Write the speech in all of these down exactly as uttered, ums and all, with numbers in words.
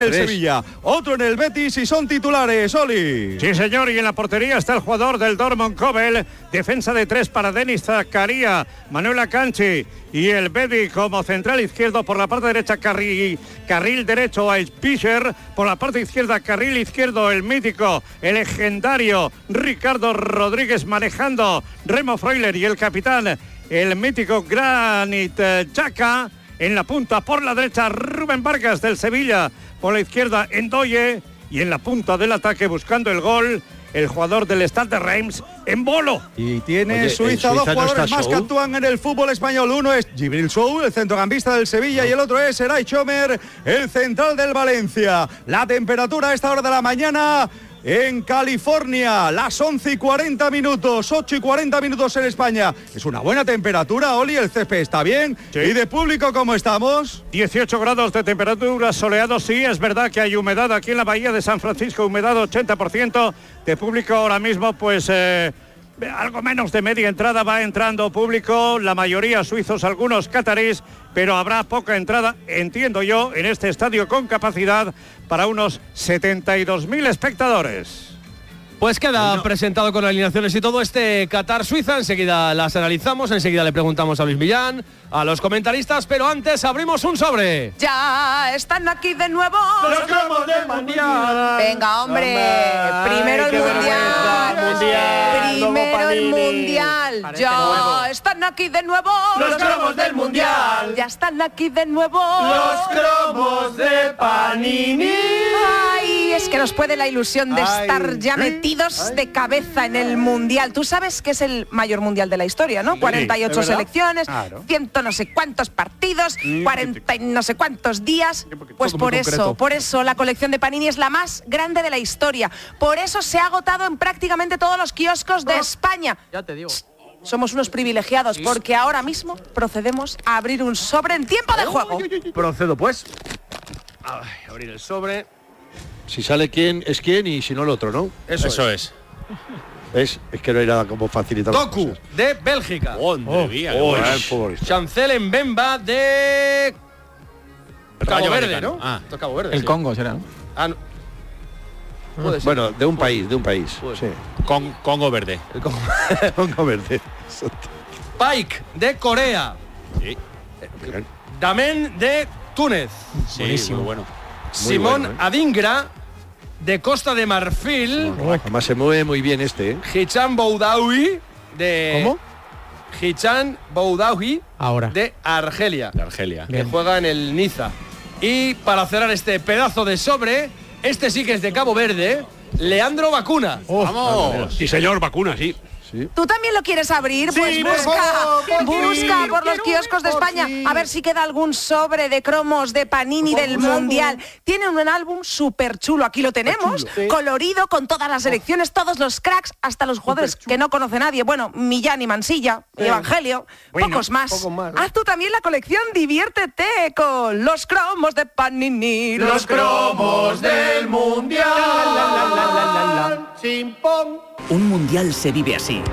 el Sevilla, otro en el Betis y son titulares, Oli. Sí, señor, y en la portería está el jugador del Dortmund Kobel, defensa de tres para Denis Zakaria, Manuel Akanji y el Bedi como central izquierdo, por la parte derecha carril, carril derecho a Fischer, por la parte izquierda carril izquierdo el mítico, el legendario Ricardo Rodríguez manejando Remo Freuler y el capitán, el mítico Granit Xhaka. En la punta, por la derecha, Rubén Vargas del Sevilla. Por la izquierda, Ndoye. Y en la punta del ataque, buscando el gol, el jugador del Stade de Reims, Embolo. Y tiene Oye, Suiza, Suiza dos no jugadores más Show. que actúan en el fútbol español. Uno es Djibril Sow, el centrocampista del Sevilla, no. y el otro es Eray Chomer, el central del Valencia. La temperatura a esta hora de la mañana en California, las once y cuarenta minutos, ocho y cuarenta minutos en España. Es una buena temperatura, Oli, el césped está bien. Sí. ¿Y de público cómo estamos? dieciocho grados de temperatura, soleado, sí, es verdad que hay humedad aquí en la bahía de San Francisco, humedad ochenta por ciento, de público ahora mismo pues eh, algo menos de media entrada va entrando público, la mayoría suizos, algunos catarís, pero habrá poca entrada, entiendo yo, en este estadio con capacidad para unos setenta y dos mil espectadores. Pues queda no. presentado con alineaciones y todo este Qatar-Suiza. Enseguida las analizamos, enseguida le preguntamos a Luis Millán, a los comentaristas, pero antes abrimos un sobre. Ya están aquí de nuevo los cromos del mundial. Venga, hombre, hombre primero el mundial, mundial, primero el mundial. Parece ya nuevo. Están aquí de nuevo los cromos del mundial. Ya están aquí de nuevo los cromos de Panini. Ay, es que nos puede la ilusión de Ay. estar ya metidos Ay. de cabeza en el mundial. Tú sabes que es el mayor mundial de la historia, ¿no? Sí, cuarenta y ocho selecciones, claro. ciento no sé cuántos partidos, sí, cuarenta y no sé cuántos días. Pues por eso, por eso la colección de Panini es la más grande de la historia. Por eso se ha agotado en prácticamente todos los kioscos de España. Ya te digo. Somos unos privilegiados porque ahora mismo procedemos a abrir un sobre en tiempo de juego. Procedo pues. Ay, abrir el sobre. Si sale quién es quién y si no el otro, ¿no? Eso, Eso es. es. Es, es que no hay nada como facilitar. Doku, de Bélgica. Oh, oh, oh, oh, Chancel Mbemba de Cabo Verde, ¿no? Ah, esto es Cabo Verde. El sí. Congo será, ¿no? Ah, no. Puede ser. Bueno, de un país, de un país. Sí. Con, Congo Verde. El Congo, Congo Verde. Pike, de Corea. Sí. Damen, de Túnez. Sí, buenísimo. Muy bueno. Simón bueno, ¿eh? Adingra, de Costa de Marfil. Oh, además se mueve muy bien este, ¿eh? Hichan Boudaoui, de... ¿Cómo? Hichan Boudaoui, ahora. de Argelia. De Argelia. Que bien. juega en el Niza. Y para cerrar este pedazo de sobre, este sí que es de Cabo Verde, Leandro Bacuna. Oh, ¡vamos! Sí, señor, Bacuna, sí. Sí. ¿Tú también lo quieres abrir? Sí, pues busca, favor, busca sí, por los kioscos de España sí. a ver si queda algún sobre de cromos de Panini del Mundial. Tienen un álbum súper chulo, aquí lo tenemos, chulo, ¿sí? colorido, con todas las selecciones, todos los cracks, hasta los jugadores que no conoce nadie. Bueno, Millán y Mansilla, y Evangelio, bueno, pocos más. Poco más ¿eh? Haz tú también la colección, diviértete con los cromos de Panini. Los cromos del Mundial. La, la, la, la, la, la. Chimpón. Un mundial se vive así.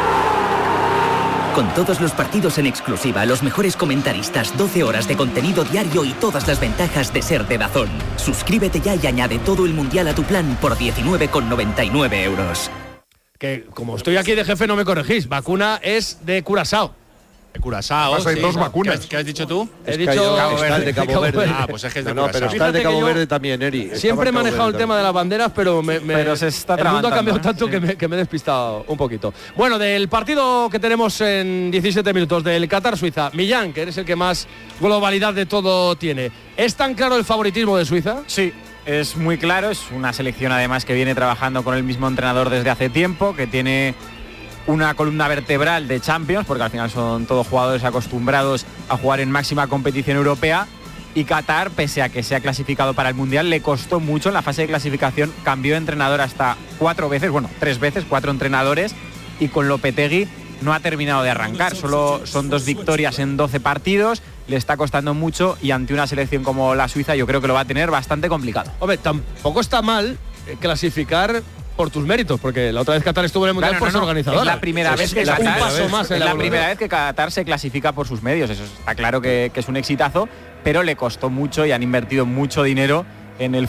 Con todos los partidos en exclusiva, los mejores comentaristas, doce horas de contenido diario y todas las ventajas de ser de DAZN. Suscríbete ya y añade todo el mundial a tu plan por diecinueve con noventa y nueve euros. Que como estoy aquí de jefe no me corregís, Vacuna es de Curazao. De Curazao, sí. dos vacunas. ¿Qué has, ¿Qué has dicho tú? He es dicho Cabo está el de Cabo, Cabo Verde. Verde. Ah, pues es que es de no, no, pero está el de Cabo Verde también, Eri. Siempre he manejado el tema de las banderas, pero, me, me, pero se está el mundo ha cambiado ¿no? tanto sí. que, me, que me he despistado un poquito. Bueno, del partido que tenemos en diecisiete minutos del Qatar-Suiza, Millán, que eres el que más globalidad de todo tiene. ¿Es tan claro el favoritismo de Suiza? Sí. Es muy claro, es una selección además que viene trabajando con el mismo entrenador desde hace tiempo, que tiene una columna vertebral de Champions, porque al final son todos jugadores acostumbrados a jugar en máxima competición europea, y Qatar, pese a que se ha clasificado para el Mundial, le costó mucho en la fase de clasificación, cambió de entrenador hasta cuatro veces, bueno, tres veces, cuatro entrenadores, y con Lopetegui no ha terminado de arrancar, solo son dos victorias en doce partidos, le está costando mucho, y ante una selección como la Suiza yo creo que lo va a tener bastante complicado. Hombre, tampoco está mal clasificar por tus méritos, porque la otra vez Qatar estuvo en el Mundial claro, por no, ser no. organizadora. Es la primera es vez que es Qatar, un paso más en es la, la evolución. primera vez que Qatar se clasifica por sus medios, eso está claro que, que es un exitazo, pero le costó mucho y han invertido mucho dinero en el